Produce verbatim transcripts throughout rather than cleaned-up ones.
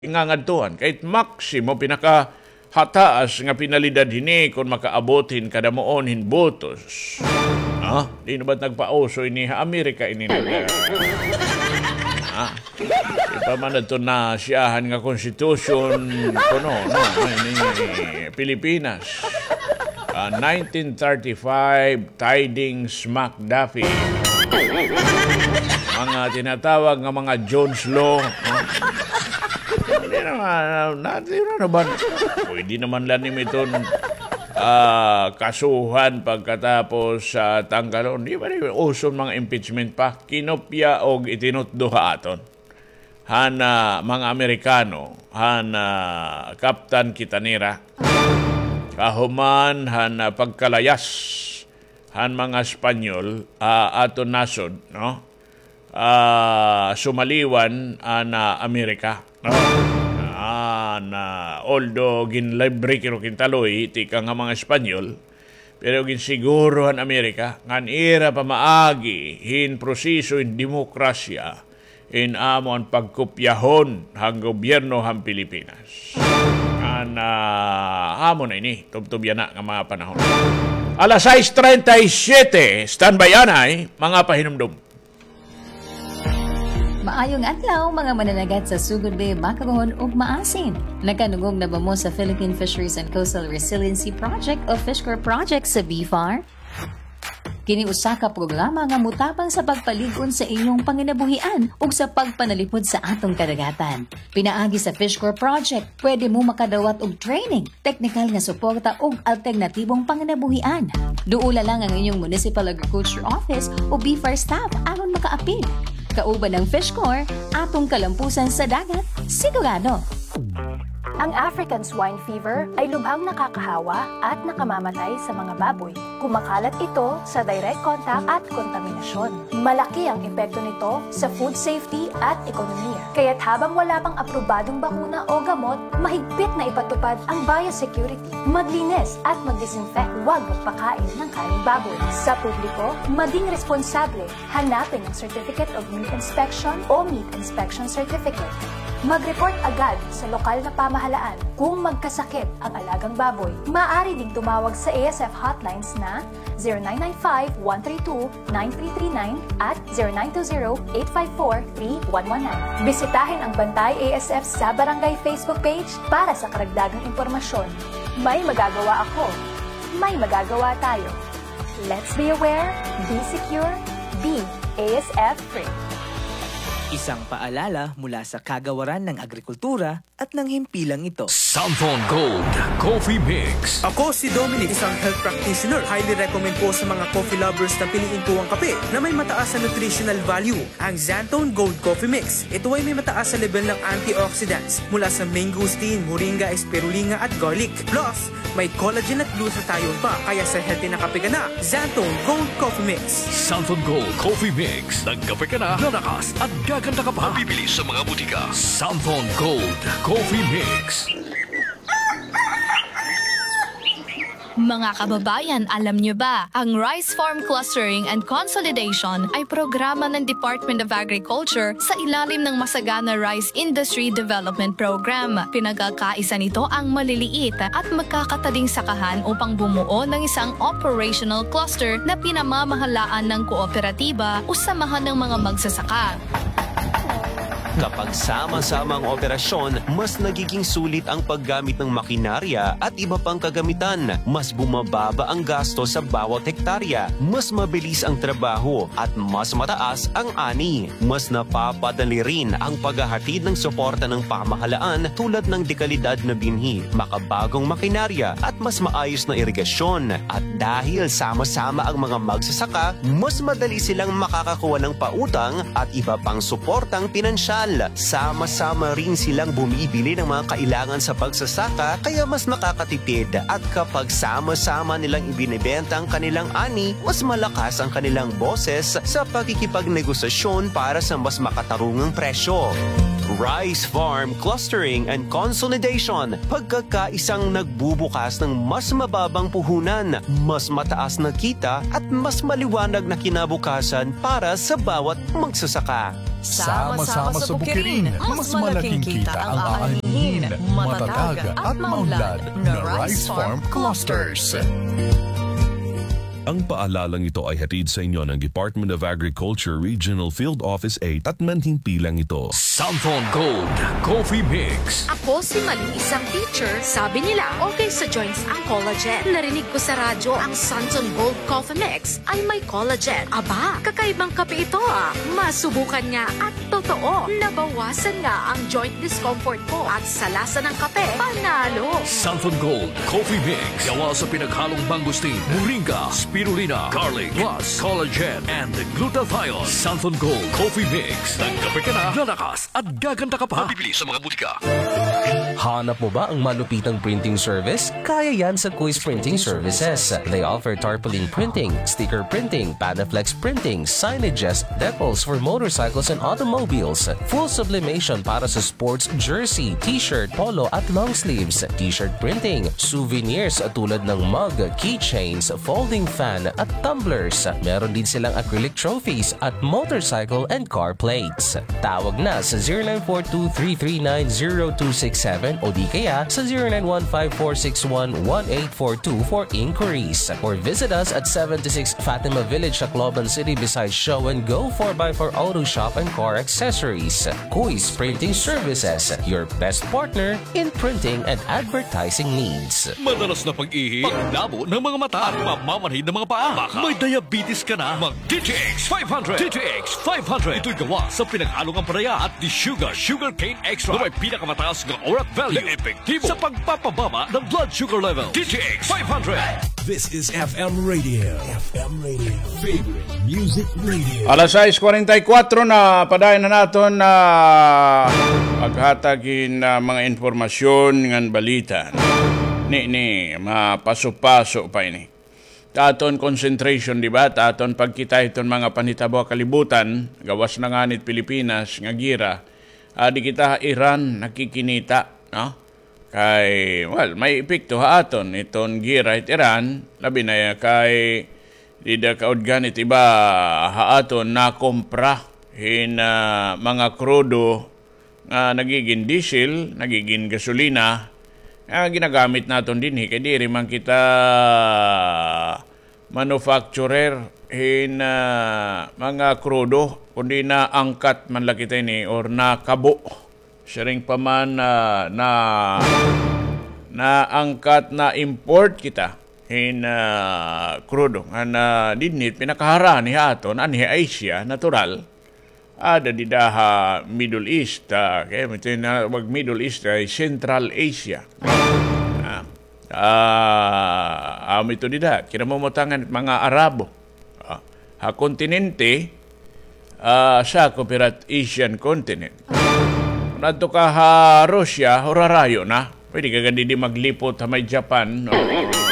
Ingangadtuhan kahit maksimo pinaka hataas nga pinalidad hini kung makaabotin kada moon hinbutos. Ah, di na ba't nagpauso ini ha Amerika ini nag ah, di pa man ito na siyahan nga konstitusyon kuno no ini Pilipinas. Uh, nineteen thirty-five Tidings McDuffie. Mga tinatawag nga mga Jones Law. No? Hindi naman, natin naman. Pwede naman lang nimiton uh, kasuhan pagkatapos sa uh, tanggalon. Di ba rin uson mga impeachment pa? Kinopya o itinutduha aton. Hana mga Amerikano, hana Kaptan Kitanira, kahuman hana pagkalayas, han mga Espanyol, uh, aton nasod, no? Uh, sumaliwan uh, na Amerika. No? Ah, na although ginlibre kiro kintaloy tika nga mga Espanyol, pero ginsiguro han Amerika ngan ira pa maagi hin proseso in demokrasya in amon pagkopyahon hang gobyerno han Pilipinas. Ngan uh, amon na ini tubtubyan na nga mga panahon. Alas sais treinta y siete, standby anay mga pahinumdum. Maayong adlaw mga mananagat sa sugod bay makaroon ug maasin. Nakanugong na ba mo sa Philippine Fisheries and Coastal Resiliency Project o Fishcore Project sa B F A R? Kini usa ka programa nga mutabang sa pagpaligon sa inyong panginabuhian ug sa pagpanalipod sa atong kadagatan. Pinaagi sa Fishcore Project, pwede mo makadawat og training, technical nga suporta ug alternatibong panginabuhian. Duula lang ang inyong Municipal Agriculture Office o B F A R staff aron makaapil. Kauban ng Fishcore, atong kalampusan sa dagat, sigurado. Ang African swine fever ay lubhang nakakahawa at nakamamatay sa mga baboy. Kumakalat ito sa direct contact at kontaminasyon. Malaki ang epekto nito sa food safety at ekonomiya. Kaya't habang wala pang aprobadong bakuna o gamot, mahigpit na ipatupad ang biosecurity. Maglinis at mag-disinfect, huwag magpakain ng karing baboy. Sa publiko, maging responsable. Hanapin ang Certificate of Meat Inspection o Meat Inspection Certificate. Mag-report agad sa lokal na pamahalaan kung magkasakit ang alagang baboy. Maaari ding tumawag sa A S F hotlines na zero nine nine five, one three two, nine three three nine at zero nine two zero, eight five four, three one one nine. Bisitahin ang Bantay A S F sa Barangay Facebook page para sa karagdagang impormasyon. May magagawa ako. May magagawa tayo. Let's be aware, be secure, be A S F free. Isang paalala mula sa Kagawaran ng Agrikultura at ng himpilang ito. Santhon Gold Coffee Mix. Ako si Dominic, isang health practitioner. Highly recommend po sa mga coffee lovers na piliin po ang kape na may mataas na nutritional value, ang Santhon Gold Coffee Mix. Ito ay may mataas sa level ng antioxidants mula sa mangosteen, moringa, spirulina at garlic. Plus, may collagen at glutathione pa, kaya sa healthy na kape ka na. Santhon Gold Coffee Mix. Santhon Gold Coffee Mix. Nagkape ka na, lalakas at gaganda ka pa. Bibili sa mga butika. Santhon Gold Coffee Mix. Mga kababayan, alam niyo ba, ang Rice Farm Clustering and Consolidation ay programa ng Department of Agriculture sa ilalim ng Masagana Rice Industry Development Program. Pinagkakaisa nito ang maliliit at magkakatading sakahan upang bumuo ng isang operational cluster na pinamamahalaan ng kooperatiba o samahan ng mga magsasaka. Kapag sama-sama ang operasyon, mas nagiging sulit ang paggamit ng makinarya at iba pang kagamitan. Mas bumababa ang gasto sa bawat hektarya, mas mabilis ang trabaho at mas mataas ang ani. Mas napapadali rin ang paghahatid ng suporta ng pamahalaan tulad ng dekalidad na binhi, makabagong makinarya at mas maayos na irigasyon. At dahil sama-sama ang mga magsasaka, mas madali silang makakakuha ng pautang at iba pang suportang pinansyal. Sama-sama rin silang bumibili ng mga kailangan sa pagsasaka, kaya mas nakakatipid. At kapag sama-sama nilang ibinebenta ang kanilang ani, mas malakas ang kanilang boses sa pakikipagnegosasyon para sa mas makatarungang presyo. Rice Farm Clustering and Consolidation, pagkakaisang nagbubukas ng mas mababang puhunan, mas mataas na kita at mas maliwanag na kinabukasan para sa bawat magsasaka. Sama-sama sa bukirin, mas malaking kita ang aanhin, matatag at maunlad na Rice Farm Clusters. Ang paalalang ito ay hatid sa inyo ng Department of Agriculture Regional Field Office eight at manhimpilang ito. Samphon Gold Coffee Mix. Ako si Mali, isang teacher. Sabi nila, okay sa joints ang collagen. Narinig ko sa radyo, ang Samphon Gold Coffee Mix ay may collagen. Aba, kakaibang kape ito ah. Masubukan nga at totoo, nabawasan nga ang joint discomfort ko. At sa lasa ng kape, panalo. Samphon Gold Coffee Mix. Gawa sa pinaghalong mangustin, moringa, spirulina, garlic, plus collagen and glutathione. Samphon Gold Coffee Mix. Nagkape ka na, lalakas at gaganda ka pa. Mabibili sa mga butika. Hanap mo ba ang malupitang printing service? Kaya yan sa Quiz Printing Services. They offer tarpaulin printing, sticker printing, Panaflex printing, signages, decals for motorcycles and automobiles, full sublimation para sa sports jersey, t-shirt, polo at long sleeves, t-shirt printing, souvenirs tulad ng mug, keychains, folding fan at tumblers. Meron din silang acrylic trophies at motorcycle and car plates. Tawag na sa zero nine four two, three three nine, zero two six seven o di kaya sa zero nine one five, four six one, one eight four two for inquiries. Or visit us at seventy-six Fatima Village, Tacloban City beside Show and Go four by four Auto Shop and Car Accessories. Quiz Printing Services, your best partner in printing and advertising needs. Madalas na pag-ihi, paglabo ng mga mata at mamamanhid ng mga paa. Baka may diabetes ka na, mag D T X five hundred. D T X five hundred. Ito'y gawa sa pinaghalong ampalaya at di-sugar, sugar cane extra na may pinakamataas ng orat value na epektibo sa pagpapababa ng blood sugar level. D T X five hundred. This is F M Radio. F M Radio. Favorite Music Radio. Alas sais forty-four na padayon na naton na paghatagin na mga informasyon ngan balita. Ni ni mapaso-paso pa ini. Taton concentration, di ba? Taton pagkita iton mga panitabo kalibutan, gawas na nganit Pilipinas, nga gira, uh, di kita Iran nakikinita, no? Kay, well, may epekto ha aton iton gira it Iran, labi na kay di da kaudgan it iba ha aton na kompra hin uh, mga krudo nga uh, nagiging diesel, nagiging gasolina, Ah, ginagamit naton din kay diri man kita manufacturer hin uh, mga krudo kundi na angkat man la kita ni or na kabo sharing pa man uh, na na angkat na import kita hin uh, krudo an uh, dinit pinakahara ni aton anhi Asia natural ada di daha Middle East, uh, kaya na wag Middle East ay Central Asia. Ah, uh, um, ito di da kinamutangan mga Arabo. Uh, ha kontinente uh, sa Cooperat Asian continent. Nato ka ha Russia, horarayo na. Pwede ka gandi di maglipot ha may Japan. No?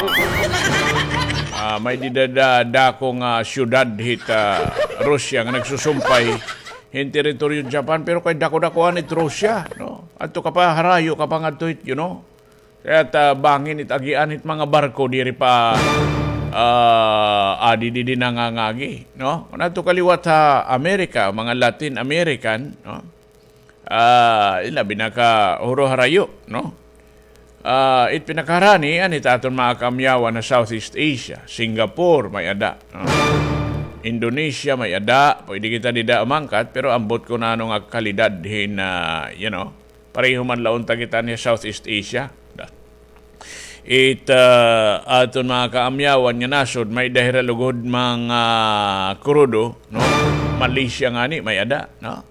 Uh, may didada dakong uh, syudad hit uh, Russia nga nagsusumpay in teritoryo Japan pero kay dako-dakoan it Russia, no? Adto ka pa harayo ka pa ngadto it, you know. Kaya uh, bangin it agian it mga barko diri pa uh, adi di nangangagi, no? Adto kaliwat ha Amerika, mga Latin American, no? Ah, uh, ilabi na ka huro harayo, no? Uh, it pinakarani anit aton mga kamyawan na Southeast Asia, Singapore may ada, no? Indonesia may ada, pwede kita dida umangkat, pero ambot ko na anong kalidad hin, uh, you know, pareho man laon ta kita ni Southeast Asia. It, uh, aton mga kaamyawan nga nasod, may dahira lugod mga uh, krudo, no? Malaysia nga ni, may ada, no?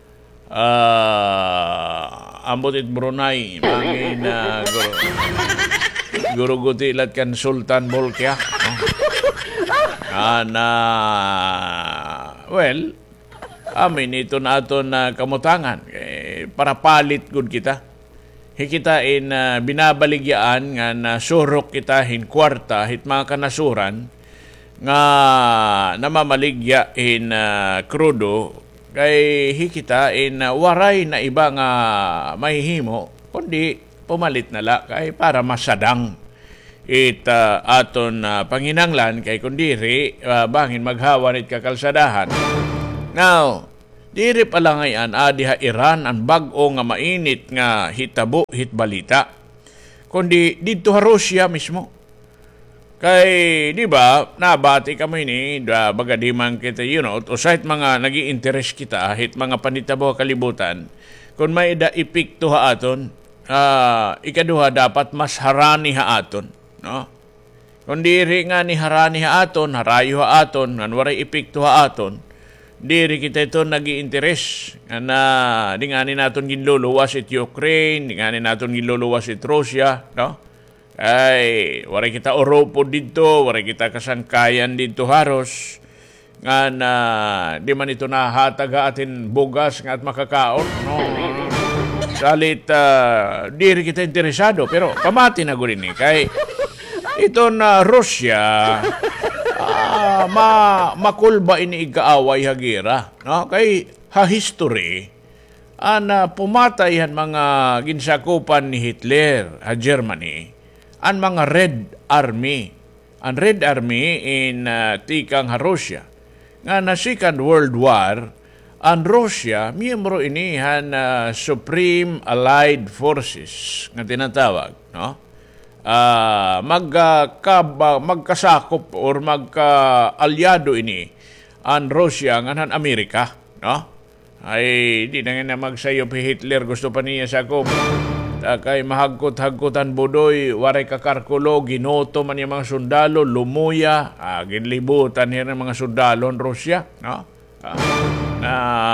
Uh, ambot it Brunei, mangin na uh, guru, guruguti lat kan Sultan Bolkiah, no? Ah, na well amin ito na ito na kamutangan eh, para palit good kita hikitain na uh, binabaligyaan nga na surok kita hin kwarta hit mga kanasuran nga namamaligya in uh, krudo kay hikitain uh, waray na iba nga mahihimo kundi pumalit na la kay para masadang it uh, aton uh, panginanglan kay kundiri uh, bangin maghawan it kakalsadahan. Now, Diri pala ngayon, adiha Iran ang bag-o nga mainit nga hitabo, hitbalita. Kundi dito ha Russia mismo. Kay, di ba, nabati kami ni, da, baga di man kita, you know, o sahit mga naging interest kita, hit mga panitabo kalibutan, kung may da ipikto ha aton, uh, ikaduha dapat mas harani ha aton, no? Kung diri nga ni harani ha aton, harayo ha aton, nga waray ipikto ha aton, diri kita ito nag-i-interest na di nga ni natin ginluluwas it Ukraine, di nga ni natin ginluluwas it Russia, no? Ay, waray kita Oropo dito, waray kita kasangkayan dito haros, nga na di man ito nahatag atin bugas nga at makakaon, no? Salit, uh, diri kita interesado, pero pamati na gurin ni, kay ito na Russia, Ah, ma makulba ini igaaway hagira, no? Kay ha history ana pumatay han mga ginsakupan ni Hitler ha Germany ang mga Red Army. Ang Red Army in uh, tikang ha Russia. Nga na Second World War, ang Russia miyembro ini han uh, Supreme Allied Forces nga tinatawag, no? Uh, magka, magkasakop or magka-alyado ini ang Russia nganan Amerika, no? Ay di na nga na magsayo si Hitler, gusto pa niya sakop. Kay mahagkot-hagkotan budoy, waray kakarkulo, ginoto man yung mga sundalo, lumuya, ah, ginlibutan niya ng mga sundalo ng Russia, no? Ah, na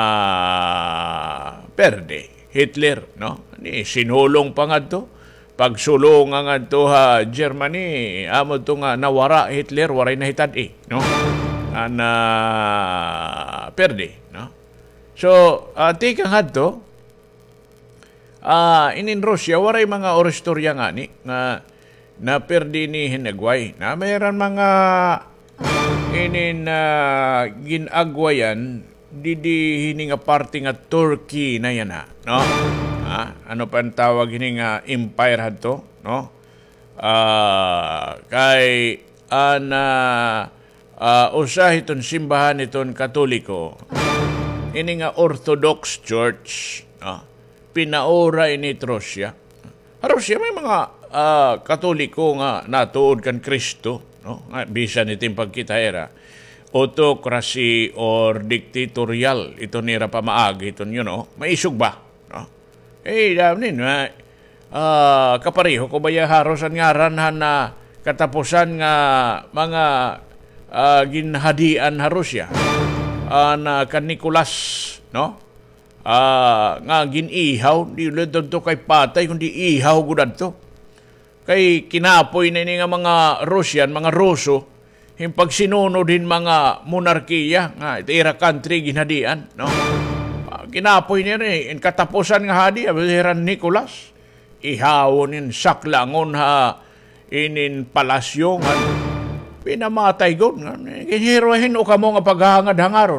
perde Hitler, no? Ni sinulong pa nga to. Pagsulong nga to ha Germany, amo to nga nawara Hitler, waray na hitad eh, no? Ana perde, no? So, uh, tika nga to, uh, inin Russia, waray mga oristorya nga ni, nga na perdi ni hinagway, na mayroon mga inin uh, ginagwayan, di di hini nga party nga Turkey na yan ha, no? Ah, ano pa ang tawag ini nga empire hadto, no? Ah, kay ana uh, usa iton simbahan iton Katoliko. Ini nga Orthodox Church, no? Pinaora ini Russia. Russia may mga uh, Katoliko nga natuod kan Kristo, no? Nga bisan itin pagkita era autocracy or dictatorial ito nira pamaagi iton, you know, maisog ba? Eh, damin, uh, uh, kapariho ko ba harosan nga ranhan na katapusan nga mga uh, ginhadian ha Rusya uh, na kan Nicolas, no? Uh, nga ginihaw, di ulit to kay patay, kundi ihaw gudad to. Kay kinapoy na ini nga mga Russian, mga Ruso, yung pagsinunod din mga monarkiya, nga itira country ginhadian, no? Kinapoy niya rin, in katapusan nga hadi, abihiran Nicolas, ihawon in saklangon ha, inin palasyo nga, pinamatay god nga, kinhirohin o kamo nga paghangad hangaron.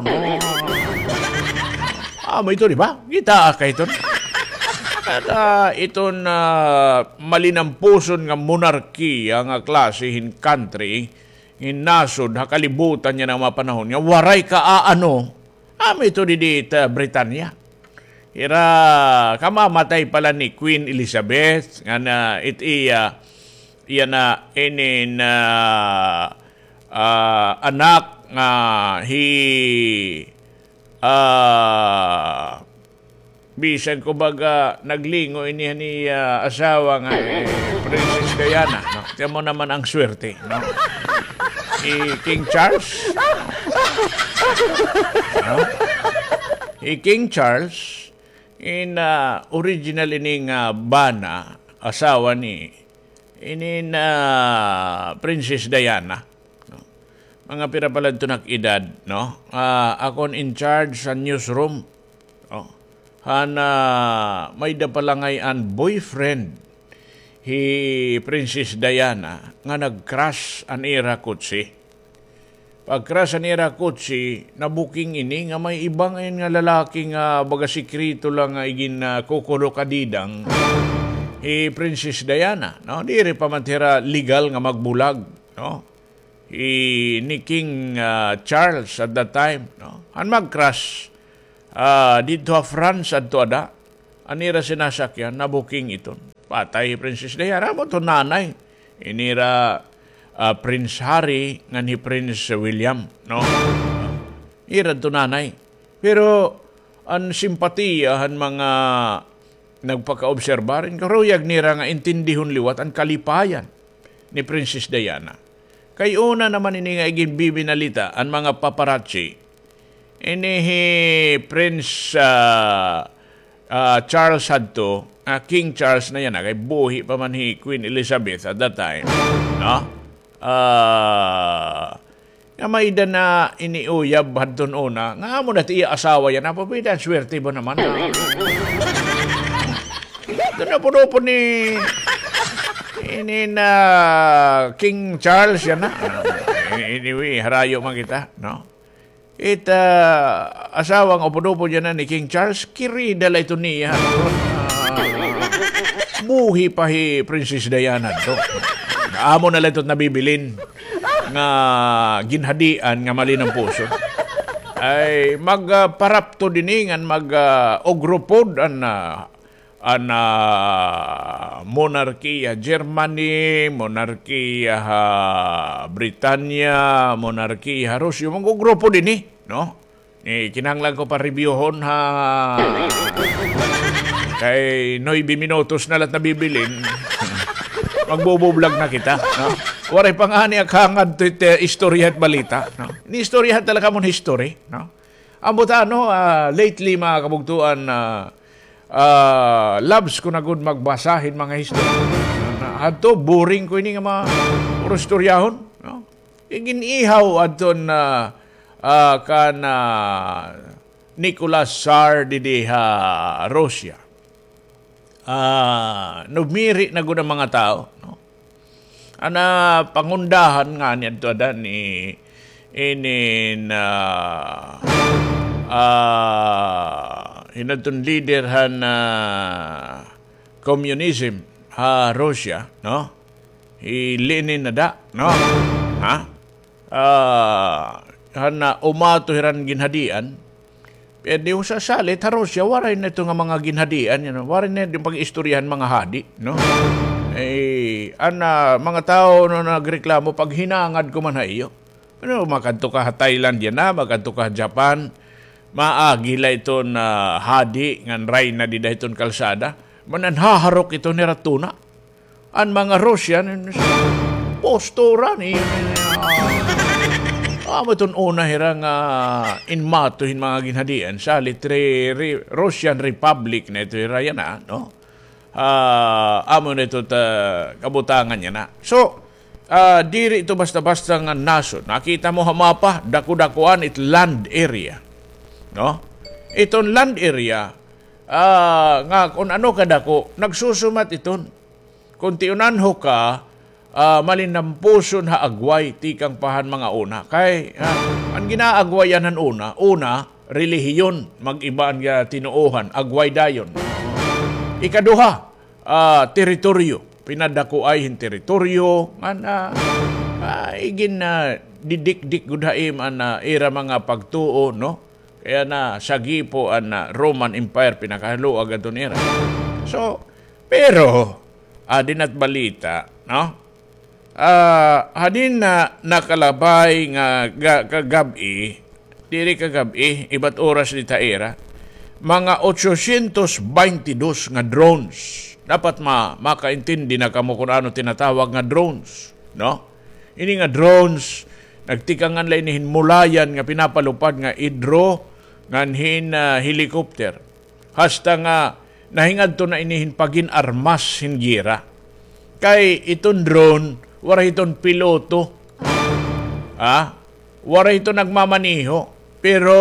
Ah, mo ito, di ba? Kita ka ito. At uh, iton uh, malinampuson nga monarkiya nga klase in country, in nasod, hakalibutan niya ng mga panahon, nga waray ka aano, Amo ito di dito, Britanya. Ira, kamamatay pala ni Queen Elizabeth, nga na it iya, iya na inin uh, uh, anak nga hi uh, bisan ko baga naglingo ini ni uh, asawa nga eh, Princess Diana. No? Tiyan mo naman ang swerte. No? I King Charles. No? I King Charles in uh, original ining uh, bana asawa ni inin uh, Princess Diana, no? Mga pirapalad to edad, no? Uh, akon in charge sa newsroom, no? Hana may da palangay an boyfriend hi Princess Diana nga nag-crash an ira kutsi. Pag-crash an ira kutsi, nabuking ini nga may ibang ayun nga lalaki nga baga sikrito lang nga igin uh, kukulo kadidang hi Princess Diana, no? Diri pa man tira legal nga magbulag, no? I ni King uh, Charles at that time, no? Han mag-crash uh, dito ha France at ada, anira sinasakyan, nabuking iton. Patay Princess Diana mo to nanay. Inira uh, Prince Harry nga ni Prince William, no? Uh, ira to nanay. Pero ang simpatiya han mga nagpaka-obserba rin karuyag nira nga intindihon liwat ang kalipayan ni Princess Diana. Kay una naman ini nga iging bibinalita ang mga paparazzi. Inihi Prince uh, uh, Charles hadto, uh, King Charles na yan, kay buhi pa man hi Queen Elizabeth at that time. No? Uh, nga may da na iniuyab hadton una, nga mo dati iya asawa yan, napapitan, swerte ba naman? Doon na po ni ini na King Charles yan na. Anyway, harayo man kita, no? It uh, asawang opo-opo dyan na ni King Charles, kiri dala ito niya. Uh, buhi pa hi Princess Diana to. Amo na lang ito't nabibilin nga ginhadian nga mali ng puso. Ay magparap uh, to diningan mag-ogropod uh, an uh, an uh, monarkiya Germany, monarkiya uh, Britanya, monarkiya Rusya, mga grupo din eh, no? Eh, kinanglan ko pa reviewhon ha. Kay nueve minutos na lahat nabibilin. Magbubublog na kita, no? Waray pang ani akhangad to ite istorya at balita, no? Ni istorya talaga mon history, no? Ambot ano, uh, lately mga kabugtuan uh, Uh, loves ko na good magbasahin mga history. Adto, boring ko ini nga mga puro storyahon. No? Iginihaw adto na uh, kan uh, Nicholas Tsar didiha Russia. Uh, numiri na good ang mga tao. No? Ana pangundahan nga niya to adan ni inin uh, uh, hinatun leader han uh, communism ha Russia, no? Ilinin na da, no? Ha? Uh, han na umato hiran ginhadian. Pwede yung sasalit ha Russia, waray na ito nga mga ginhadian, you know? Waray na yung pag-istoryahan mga hadi, no? Eh, ana, mga tao no nagreklamo pag hinangad ko man ha iyo. Pero makadto ka ha Thailand yan na, makadto ka ha Japan, maagila ito na hadi ngan ray na di dahiton kalsada mananhaharok ito ni Ratuna ang mga Russian postura ni ah uh, itong una hirang uh, inmatuhin mga ginhadian sa litre re, Russian Republic na ito hirayan na, no? Uh, amo na ito ta, kabutangan niya na. So uh, diri ito basta-basta nga naso, nakita mo hamapa daku-dakuan it land area, no? Itong land area, uh, nga kung ano kadako, nagsusumat iton. Kung tiunanho ka, uh, malinampuson ha agway, tikang pahan mga una. Kay, uh, ang ginaagwayan han una, una, relihiyon, mag-ibaan nga tinuohan, agway dayon. Ikaduha, uh, teritoryo, pinadako ay hin teritoryo, nga na, uh, igin na, uh, didik-dik gudhaim an uh, era mga pagtuo, no? Kaya na sagipo ang uh, Roman Empire pinakahaluag ato nila. So, pero adin at balita, no? Ah, uh, adin na nakalabay nga ga, kagabi, diri kagabi, iba't oras di ta era, mga eight twenty-two nga drones. Dapat ma makaintindi na kamo kung ano tinatawag nga drones, no? Ini nga drones nagtikangan lay nihin mulayan nga pinapalupad nga idro nganhin uh, helicopter. Hasta nga nahingad to na inihin pagin armas hingira. Kay iton drone, wala iton piloto. Ah, wala ito nagmamaniho. Pero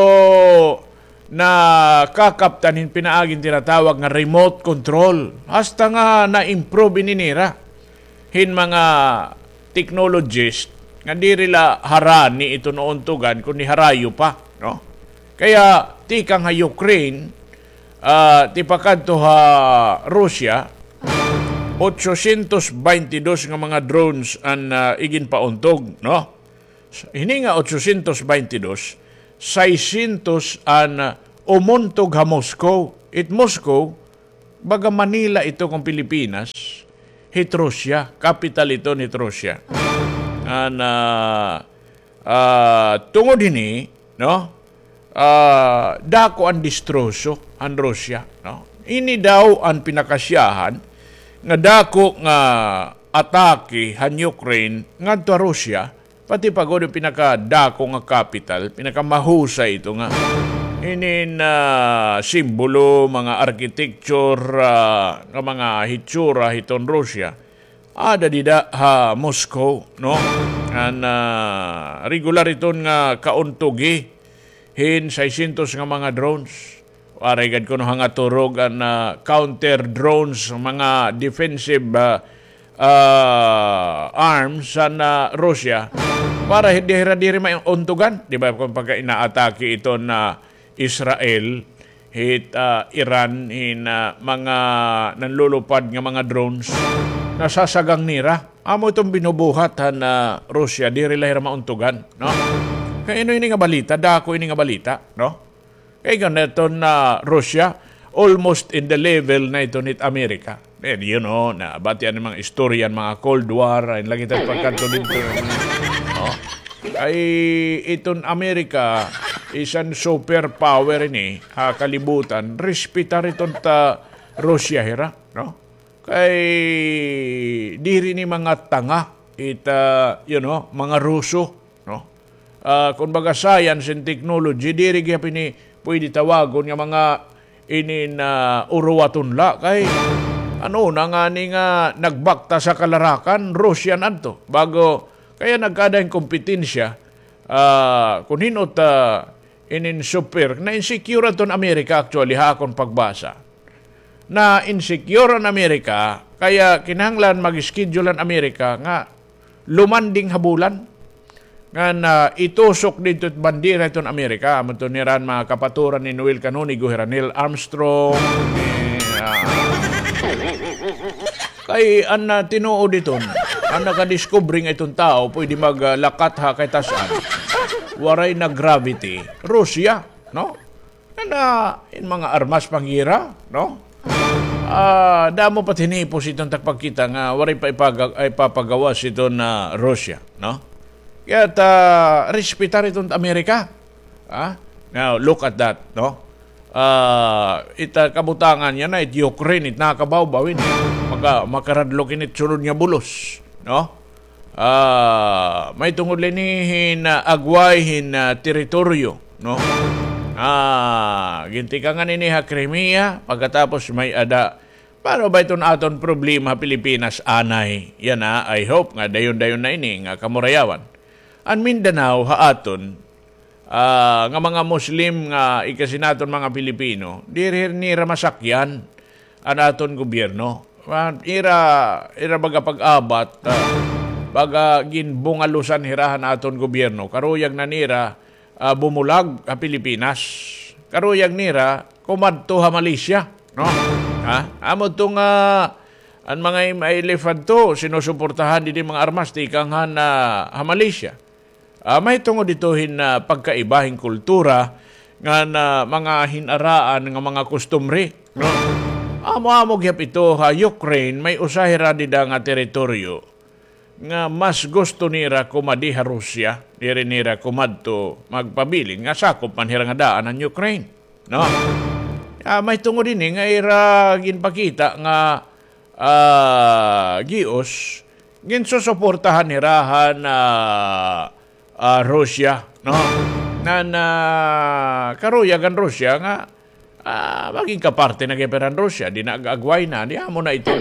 na kakaptanin pinaagin tinatawag nga remote control. Hasta nga na-improve ininira. Hin mga technologist nga dirila harani ito noon tugan kundi harayo pa, no? Kaya tikang ha Ukraine, uh, tipakad to ha Russia, eight twenty-two nga mga drones ang uh, igin pauntog, no? Hini nga eight twenty-two, six hundred ang uh, umuntog ha Moscow. It Moscow, baga Manila ito kung Pilipinas, hit Russia, capital ito ni Russia. And, uh, uh, tungod ini, no, uh, dako ang distroso ang Russia, no. Ini daw ang pinakasyahan nga dako nga atake han Ukraine ngadto Russia, pati pagod yung pinakadako nga capital, pinakamahusay ito nga. Inin uh, simbolo, mga architecture, uh, nga mga hitsura hiton Russia. Ada dida ha Moscow, no? And uh, regular iton nga kauntugi hin six hundred nga mga drones. Arigad ko no nga turog an uh, counter drones, mga defensive uh, uh, arms sa uh, Russia para hindi diri may untugan, di ba, kung pagka inaatake ito na Israel, hit uh, Iran, hin uh, mga nanlulupad nga mga drones nasasagang nira. Amo itong binubuhat na uh, Russia, diri lahir mauntugan, no? Kaya ino ini nga balita, dako ini nga balita, no? Kaya ganito na Russia, almost in the level na ito nit Amerika. And you know, na bati ang mga istoryan, mga Cold War, ay lagi tayo pagkanto dito, no? Ay iton Amerika, isang superpower ini, ha, kalibutan, respetar iton ta Russia, hira, no? Kay diri ni mga tanga, ita, you know, mga Ruso, no? Uh, kung baga science and technology, diri gyapon ni pwede tawagon nga mga inin uh, uruwatunla, kay ano na nga ni nga nagbakta sa kalarakan, Russian adto, bago, kaya nagkada yung kompetensya, uh, kung hinot uh, inin super, na insecure aton Amerika actually, ha, akong pagbasa. Na insecure ang Amerika, kaya kinahanglan mag-schedule ang Amerika nga lumanding habulan. Nga na itusok dito at bandira itong Amerika. Amon to niran mga kapaturan ni Noel Canonigo, Neil Armstrong, ni, uh, kay an uh, tinuod ito, ang nakadiscovering itong tao, pwede maglakat ha kay tasan. Waray na gravity. Russia, no? Na in mga armas pangira, no? Ah, uh, damo pa tinipos itong tagpagkita nga waray pa ipag- ipapagawas ito na Russia, no? Kaya ta respetar itong Amerika. Ah? Now, look at that, no? Uh, ita kabutangan niya na it Ukraine, it nakabawbawin. Maka makaradlok init sunod nga bulos, no? Ah, uh, may tungod linihin na uh, agwayhin na uh, teritoryo, no? Ah, ginti ka nga nini ha Crimea, pagkatapos may ada. Paano ba itong aton problema Pilipinas anay? Yan na, I hope nga dayon-dayon na ini nga kamurayawan. Ang Mindanao ha aton, uh, nga mga Muslim nga ikasinaton mga Pilipino, diri nira masakyan ang aton gobyerno. Ira, ira baga pag-abat, uh, baga ginbungalusan hirahan aton gobyerno, karuyag na nira, Uh, bumulag a Pilipinas. Karuyag nira, kumadto ha Malaysia, no? Ha? Amo itong uh, ang mga mailifad to, sinusuportahan din mga armas, tikang ha na ha Malaysia. Uh, may tungod ditohin na uh, pagkaibahing kultura nga na mga hinaraan nga mga kustumri, no? Amo-amo gyap ito ha Ukraine, may usahira dida nga teritoryo nga mas gusto nira kumadiha Russia, diri nira kumadto magpabilin nga sakop man hira nga daan ang Ukraine, no? Uh, may tungod din nga ira ginpakita nga uh, gios ginsusuportahan hirahan uh, uh, Russia, no? Na na karuyagan Russia nga uh, maging kaparte na geperan Russia, di na agagway na, di amo na ito.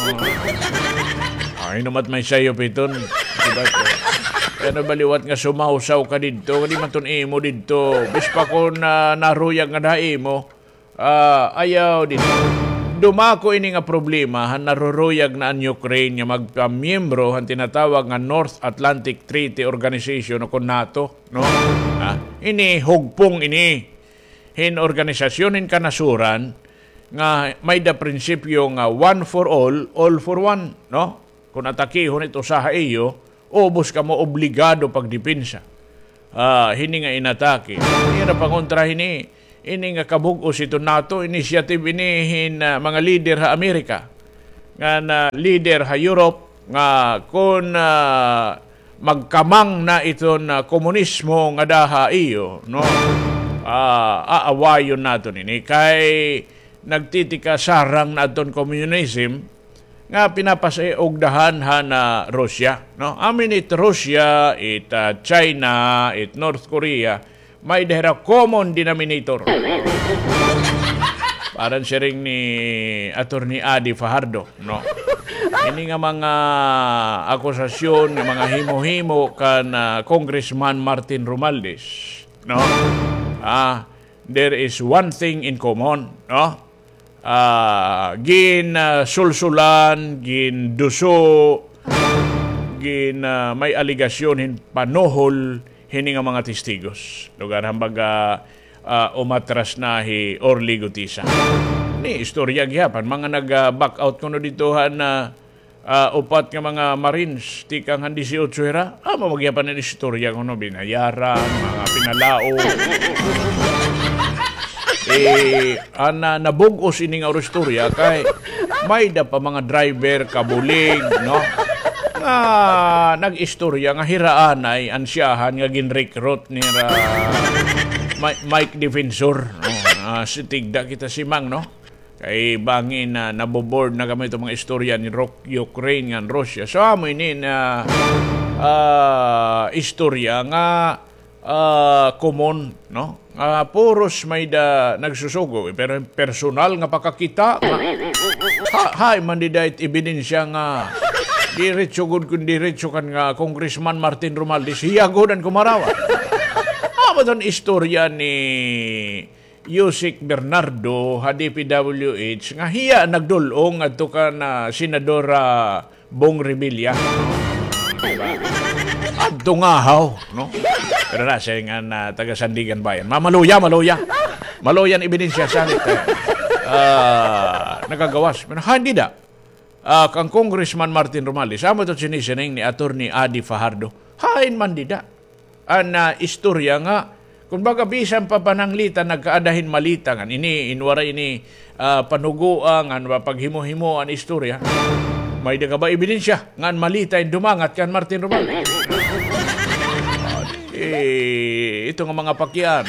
Ay namat may sayo piton. Diba ito? Kaya baliwat nga sumausaw ka dito. Hindi man ton imo dito. Bispa ko na naruyag nga na imo. Uh, ayaw dito. Dumako ini nga problema. Han naruruyag na ang Ukraine nga magpamiyembro han tinatawag nga North Atlantic Treaty Organization o NATO. No? Ha? Ini hugpong ini. Hin organisasyon hin kanasuran nga may da prinsipyo nga one for all, all for one. No? Kung atakihon ito sa iyo, ubos ka mo obligado pagdepensa. Uh, hini nga inatake. Hini na pangontra hini. ini nga kabug-os ito NATO initiative inihin uh, mga leader ha Amerika nga na leader ha Europe nga kung uh, magkamang na iton uh, komunismo nga daha iyo no uh, aawayon nato nini kay nagtitika sarang naton communism nga pinapasayogdahan ha na Russia no amin it Russia it uh, China it North Korea may dahera common denominator. Parang siya rin ni Attorney Adi Fajardo, no? Ini nga mga akusasyon, nga mga himo-himo kan uh, Congressman Martin Romualdez, no? Ah, there is one thing in common, no? Ah, gin uh, sulsulan, gin duso, gin uh, may aligasyon hin panohol hini nga mga testigos. Lugar hambaga uh, umatras na hi Orly Gutisa. Ni istorya gyapan mga nag-back out kuno ditohan na uh, upat nga mga Marines tikang handi si Otsuera. Ah, mamagyapan ni istorya kuno binayaran, mga pinalao. eh ana nabugos ini nga istorya kay may da pa mga driver kabulig, no? Nga nag-istorya nga hiraan ay ansyahan nga ginrecruit ni ra Mike Defensor no? Uh, si tigda kita si Mang no kay bangin na uh, naboboard na kami itong mga istorya ni Rock, Ukraine nga Russia so amo ini na uh, istorya nga uh, common no uh, puros may da nagsusugo pero personal nga pakakita ha, hay man di dahit ebidensya nga diretso gud kun diretso kan nga Congressman Martin Romualdez hiyagodan kumarawa. Amo ton istorya ni Yusik Bernardo ha D P W H nga hiya nagdulong adto kan uh, Senadora Bong Revilla. Diba? Adto ngahaw, no? Pero na siya nga na taga Sandigan Bayan. Mamaluya, maluya. Maluyan ebidensya salit. Eh. Uh, nagagawas. Pero hindi da. Uh, kang Congressman Martin Romualdez, amo to sinisining ni Attorney Adi Fajardo, hain man dida. Ang uh, istorya nga, kung baga bisan pa pananglita, nagkaadahin malita nga, ini, inwara ini, uh, panuguan, nga paghimo-himo ang istorya, may daga ba ebidensya, nga malita yung dumangat kan Martin Romualdez. eh, ito nga mga pakyan,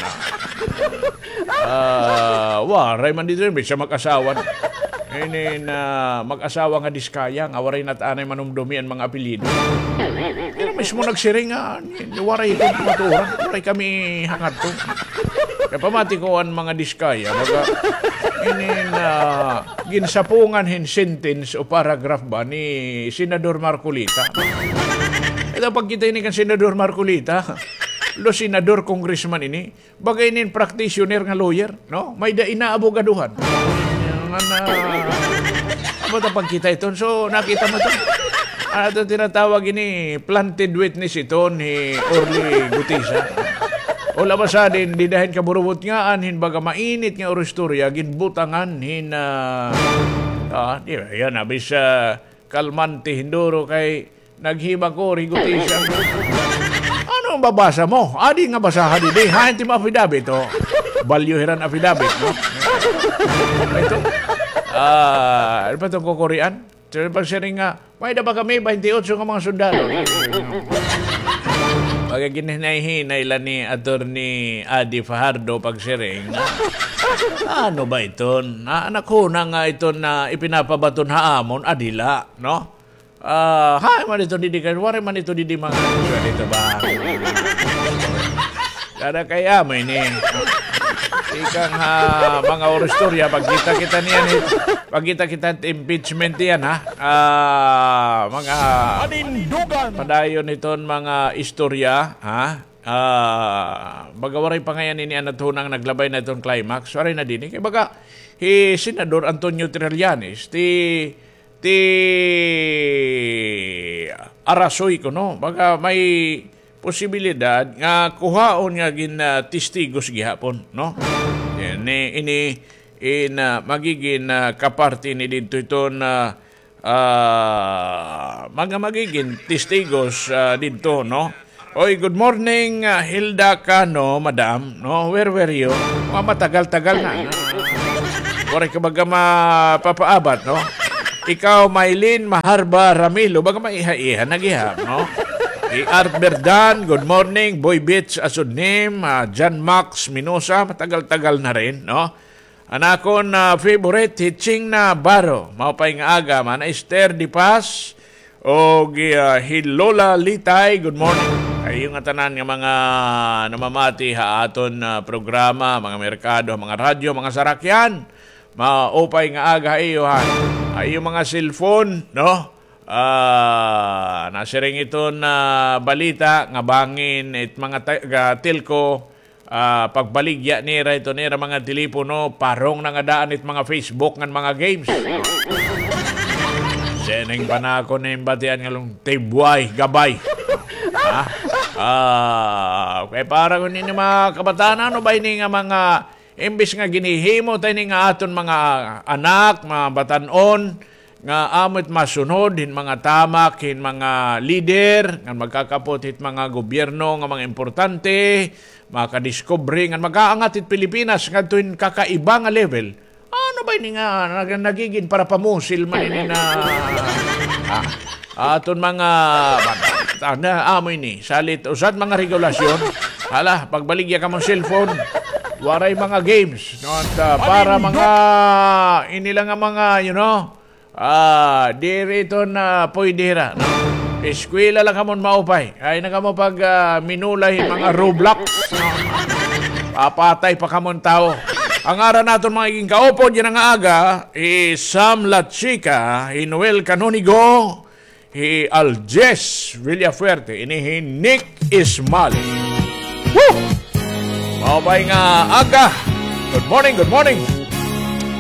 uh, waray man dito rin, siya mag-asawan. Ini na mag-asawa nga diskaya, nga waray na taanay manumdumi ang mga apelido. Pero mismo nagsiring nga, waray ko maturan, waray kami hangat to. Kaya pamati ko ang mga diskaya, baga, ini na ginsapungan hin sentence o paragraph ba ni Senador Marcolita. Ito pag kita ini kan Senador Marcolita, lo senador congressman ini, bagay nin practitioner nga lawyer, no? May da inaabogaduhan. Nga na, ano ito pagkita ito? So, nakita mo ito? Ano ito tinatawag ini, planted witness ito ni Orly Gutisa. O labasa din, di dahil kaburubot nga, hin baga mainit nga oristorya, ginbutangan, hin, uh, ah, di ba, yan, abis uh, kalmante, hinduro, kay naghima ko, Gutisa. Ano ang babasa mo? Adi nga basahan din, ha, hindi mo affidavit, o. Balyuhiran affidavit, no? Ito, ah, ano ba itong kukurian? So, pag siring nga, may na ba kami, twenty-eight nga mga sundalo? Pag ginhinay-hinay lang ni Attorney Adi Fajardo pag siring, ano ba ito? Na, anak ko na nga ito na ipinapabaton haamon, adila, no? Ah, uh, ha, man ito didikan, wari man ito didi mga dito ba? Kada kaya mo ini, ikang ha, mga oristorya, pagkita kita niyan, pagkita kita impeachment yan, ha? Ah, mga padayon iton mga istorya, ha? Ah, bagawaray pa ngayon ini anatunang naglabay na itong climax. Waray na din. Kaya baga, si Senador Antonio Trillanes, ti ti arasoy ko, no? Baga may posibilidad nga kuhaon nga gin uh, testigos gihapon, no? Ini ini in uh, magiging uh, kaparti ni dito ito na uh, mga magiging testigos uh, dito, no? Oy, good morning, uh, Hilda Cano, madam. No, where were you? Mga matagal-tagal na. Wala ka baga mapapaabat, no? Ikaw, Maylin Maharba Ramilo, baga maiha-iha, nag-iha, no? I Art Berdan, good morning. Boy Beach Asunim, uh, John Max Minosa, matagal-tagal na rin, no? Anakon na uh, favorite, Hitching na Baro, maupay nga aga, man, Esther Di Paz, o uh, Hilola Litay, good morning. Ay yung tanan nga mga namamati ha aton uh, programa, mga merkado, mga radyo, mga sarakyan, maupay nga aga iyo ha. Ay yung mga cellphone, no? Uh, nasiring ito na balita nga bangin it mga uh, telco uh, pagbaligya nira ito nira mga telepono parong nga daan it mga Facebook ng mga games. Seneng pa na ako na yung batian nga lang tibway, gabay. Ha? Ah, kaya parang hindi mga kabataan, ano ba ini nga mga imbis nga ginihimo tayo nga aton mga anak, mga batanon, nga amot masunod, hin mga tamak, hin mga leader, nga magkakapot hit mga gobyerno, nga mga importante, makadiscovery, nga mag-aangat hit Pilipinas, nga tuwin kakaiba nga level. Ano ba ini nga nagiging para pamusil man ini na ah, aton mga na amoy ni salit usad mga regulasyon. Hala, pagbaligya ka mong cellphone, waray mga games, no? At, uh, para mga inilang nga mga, you know, ah, di rito na pwedera, no? Eskwela lang ka mong maupay. Ay na ka mo pag uh, minulay mga Roblox, no? Papatay pa ka mong tao. Ang ara natin mga iging kaupod, yan ang aga, i Sam Lachica, i Noel Canonigo, i Aljes Villafuerte, ini hi Nick Ismali. Woo! Maupay nga aga. Good morning, good morning.